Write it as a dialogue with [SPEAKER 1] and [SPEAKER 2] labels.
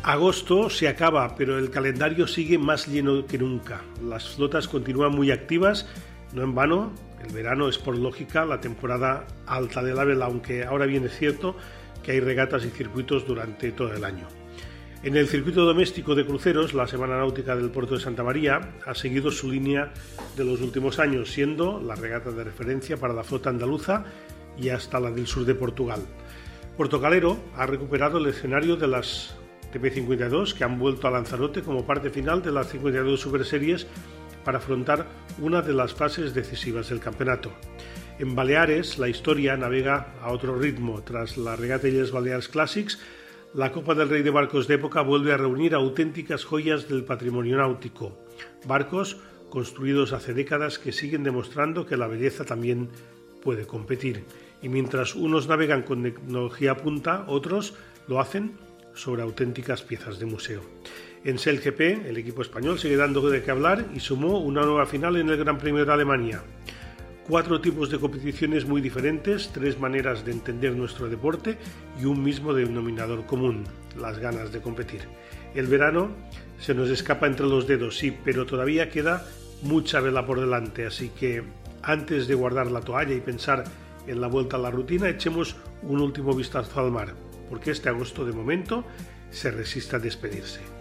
[SPEAKER 1] Agosto se acaba, pero el calendario sigue más lleno que nunca. Las flotas continúan muy activas, no en vano. El verano es por lógica la temporada alta de la vela, aunque ahora bien es cierto que hay regatas y circuitos durante todo el año. En el circuito doméstico de cruceros, la Semana Náutica del Puerto de Santa María ha seguido su línea de los últimos años, siendo la regata de referencia para la flota andaluza y hasta la del sur de Portugal. Portogalero ha recuperado el escenario de las TP52, que han vuelto a Lanzarote como parte final de las 52 Super Series para afrontar una de las fases decisivas del campeonato. En Baleares, la historia navega a otro ritmo. Tras la regata Illes Balears Classics, la Copa del Rey de Barcos de Época vuelve a reunir auténticas joyas del patrimonio náutico. Barcos construidos hace décadas que siguen demostrando que la belleza también puede competir. Y mientras unos navegan con tecnología punta, otros lo hacen sobre auténticas piezas de museo. En SailGP, el equipo español sigue dando de qué hablar y sumó una nueva final en el Gran Premio de Alemania. 4 tipos de competiciones muy diferentes, 3 maneras de entender nuestro deporte y un mismo denominador común: las ganas de competir. El verano se nos escapa entre los dedos, sí, pero todavía queda mucha vela por delante, así que antes de guardar la toalla y pensar en la vuelta a la rutina, echemos un último vistazo al mar, porque este agosto de momento se resiste a despedirse.